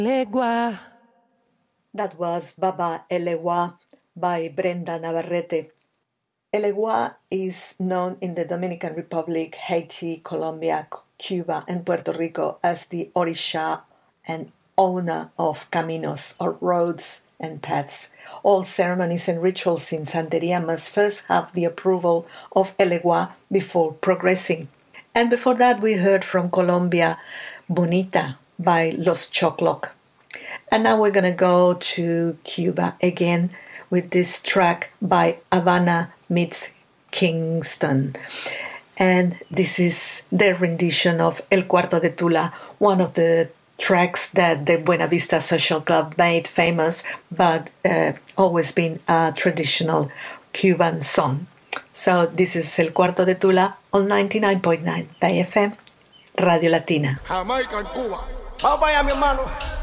Legua. That was Baba Elegua by Brenda Navarrete. Elegua is known in the Dominican Republic, Haiti, Colombia, Cuba, and Puerto Rico as the Orisha and owner of caminos or roads and paths. All ceremonies and rituals in Santeria must first have the approval of Elegua before progressing. And before that, we heard from Colombia, Bonita by Los Chocloc. And now we're going to go to Cuba again with this track by Havana meets Kingston. And this is their rendition of El Cuarto de Tula, one of the tracks that the Buena Vista Social Club made famous, but always been a traditional Cuban song. So this is El Cuarto de Tula on 99.9 Bay FM, Radio Latina. Jamaica en Cuba. Vamos para allá, mi hermano.